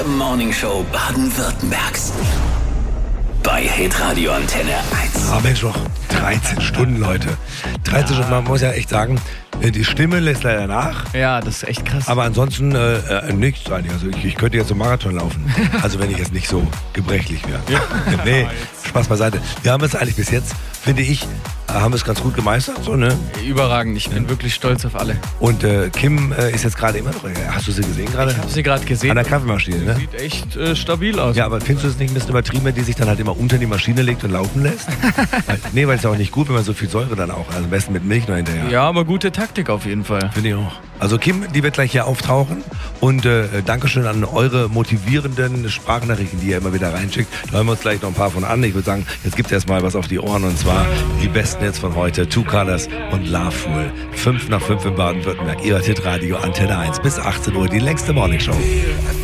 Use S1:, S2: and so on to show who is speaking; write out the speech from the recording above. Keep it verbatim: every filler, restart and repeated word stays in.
S1: Morningshow Baden-Württembergs. Bei Hitradio Antenne eins.
S2: Ah Mensch, noch dreizehn Stunden, Leute. dreizehn Stunden, man muss ja echt sagen, die Stimme lässt leider nach.
S3: Ja, das ist echt krass.
S2: Aber ansonsten äh, äh, nichts eigentlich. Also ich, ich könnte jetzt so einen Marathon laufen. Also wenn ich jetzt nicht so gebrechlich wäre. Ja. Nee, Spaß beiseite. Wir haben es eigentlich bis jetzt, finde ich, haben wir es ganz gut gemeistert. So, ne?
S3: Überragend, ich bin
S2: ja.
S3: wirklich stolz auf alle.
S2: Und äh, Kim äh, ist jetzt gerade immer noch, hast du sie gesehen gerade?
S3: Ich habe sie gerade gesehen.
S2: An der Kaffeemaschine, ne?
S3: Sieht echt äh, stabil aus.
S2: Ja, aber findest du es nicht ein bisschen übertrieben, wenn die sich dann halt immer unter die Maschine legt und laufen lässt? weil, nee, weil es ja auch nicht gut, wenn man so viel Säure dann auch, also am besten mit Milch noch hinterher.
S3: Ja, aber gute Taktik auf jeden Fall.
S2: Finde ich auch. Also Kim, die wird gleich hier auftauchen und äh, Dankeschön an eure motivierenden Sprachnachrichten, die ihr immer wieder reinschickt. Da hören wir uns gleich noch ein paar von an. Ich würde sagen, jetzt gibt es erstmal was auf die Ohren und zwar die besten jetzt von heute. Two Colors und Loveful. Fünf nach fünf in Baden-Württemberg. Ihr hört Hitradio Antenne eins bis achtzehn Uhr, die längste Morningshow.